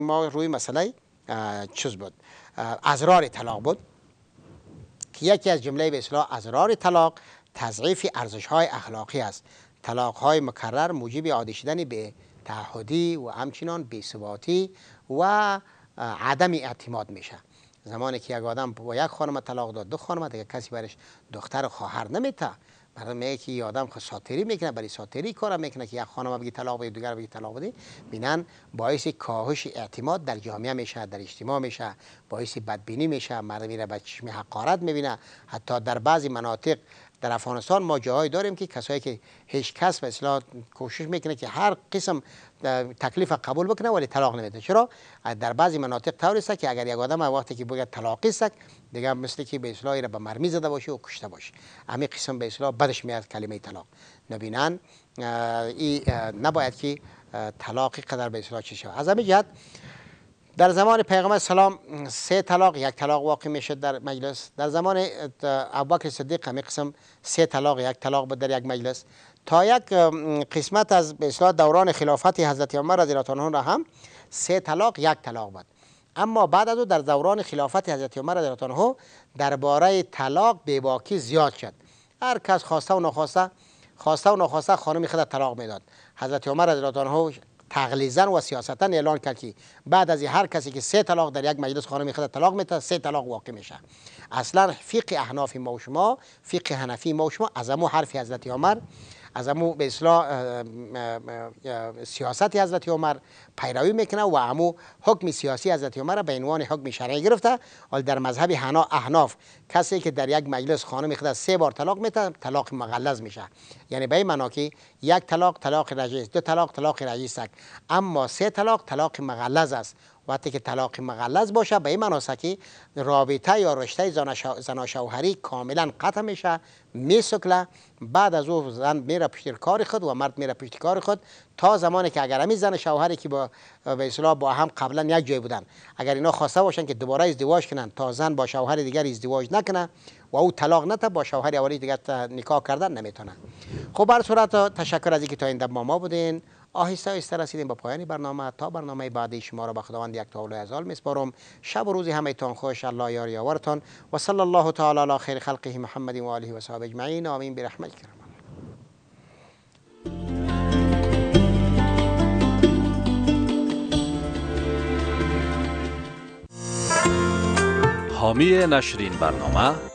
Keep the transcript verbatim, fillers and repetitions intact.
ما روی مسئله چیز بود، اضرار طلاق بود که یکی از جمله به اصطلاح اضرار طلاق تضعیف ارزش‌های اخلاقی است. طلاق‌های مکرر موجب عادی شدن به تعهدی و همچنان بی‌ثباتی و عدم اعتماد میشه. زمانی که یک آدم با یک خانم طلاق داد، دو خانم، دیگه کسی برش دختر و خواهر نمیته. برای میگه که این آدم ساتری میکنه، برای ساتری کار میکنه که یک خانم بگی طلاق بده، دیگر بگی طلاق بده. بینن باعث کاهش اعتماد در جامعه میشه، در اجتماع میشه، باعث بدبینی میشه، مردم میره به چشم حقارت میبینه. حتی در بعضی مناطق در افغانستان ما جاهایی داریم که کسایی که هیچ کس به اصطلاح کوشش میکنه که هر قسم تکلیف قبول بکنه ولی طلاق نمیده. چرا؟ در بعضی مناطق طوری است که اگر یک آدم وقتی که بگه طلاقی است، دیگه مثل که به اصطلاح را به مرمی زده باشه و کشته باشه. همین قسم به اصطلاح بدش میاد کلمه طلاق. نبینن این نباید که طلاقی قدر به اصطلاح چه شود. از همین جهت در زمان پیغمبر سلام سه طلاق یک طلاق واقع میشد در مجلس. در زمان ابوبکر صدیق همین قسم سه طلاق یک طلاق بود در یک مجلس. تا یک قسمت از به اصطلاح دوران خلافت حضرت عمر رضی الله عنه را هم سه طلاق یک طلاق بود. اما بعد از او در دوران خلافت حضرت عمر رضی الله عنه درباره طلاق بی‌باکی زیاد شد. هر کس خواسته و نخواسته خواسته و نخواسته خانم خود طلاق میداد. حضرت عمر رضی الله عنه تغلیظاً و سیاستاً اعلان کرد که بعد از هر کسی که سه طلاق در یک مجلس خانم خود طلاق میده، سه طلاق واقع میشه. اصلا فقه احناف ما و شما، فقه حنفی ما و شما از امو حرف حضرت عمر، از امو به اصطلاح سیاست حضرت عمر پیروی میکنه و امو حکم سیاسی حضرت عمر به عنوان حکم شرعی گرفته. ولی در مذهب احناف کسی که در یک مجلس خانم خود سه بار طلاق میده طلاق مغلظ میشه. یعنی به این معنا که یک طلاق طلاق رجعی است، دو طلاق طلاق رجعی است، اما سه طلاق طلاق مغلظ است. وقتی که طلاق مغلظ باشه به این معنی است که رابطه یا رشته زن شوهری کاملا قطع میشه، میسکله. بعد از او زن میره پشت کار خود و مرد میره پشت کار خود تا زمانی که اگر همین زن شوهری که با به اصطلاح با هم قبلا یک جای بودن، اگر اینا خواسته باشن که دوباره ازدواج کنن تا زن با شوهر دیگر ازدواج نکنه و او طلاق نده، با شوهر اولی دیگر نکاح کردن نمیتونه. خب بر صورت تشکر از اینکه تا این دم ما بودین. آهسته آهسته رسیدیم به پایان برنامه. تا برنامه بعدی شما را به خداوند یک تا ازال میسپارم. شب و روز همه‌تان خوش. الله یار یاورتان و صلی الله تعالی علی خیر خلقه محمد و آله و صحبه اجمعین. آمین برحمتک. حامی نشر این برنامه